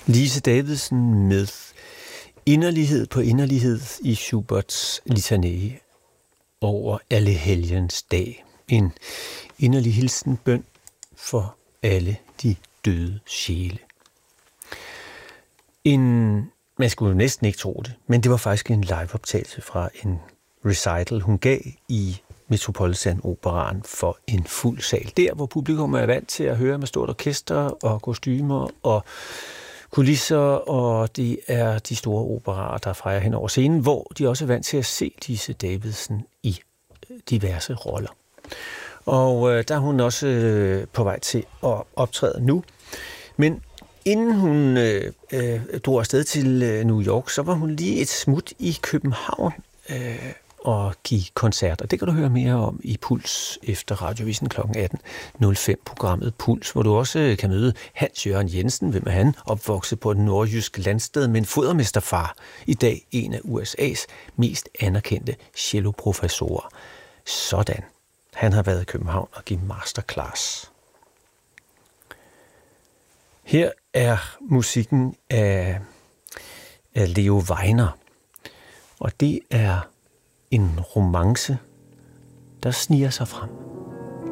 Lise Davidsen med inderlighed på inderlighed i Schuberts litanée over Allehelgens dag. En inderlig hilsenbøn for alle de døde sjæle. Man skulle næsten ikke tro det, men det var faktisk en liveoptagelse fra en recital, hun gav i Metropolitan Operaen for en fuld sal. Der, hvor publikum er vant til at høre med stort orkester og kostymer og kulisser, og det er de store operaer, der fejrer hen over scenen, hvor de også er vant til at se Lise Davidsen i diverse roller. Og der er hun også på vej til at optræde nu. Men inden hun drog afsted til New York, så var hun lige et smut i København og give koncerter. Det kan du høre mere om i Puls efter Radiovisen kl. 18.05, programmet Puls, hvor du også kan møde Hans Jørgen Jensen. Hvem er han? Opvokset på et nordjysk landsted med en fodermesterfar. I dag en af USA's mest anerkendte celloprofessorer. Sådan. Han har været i København og givet masterclass. Her er musikken af Leo Weiner, og det er en romance, der sniger sig frem.